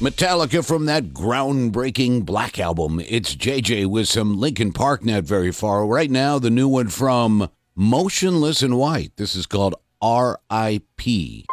Metallica from that groundbreaking Black album. It's JJ with some Linkin Park, Not Very Far. Right now, the new one from Motionless in White. This is called R.I.P.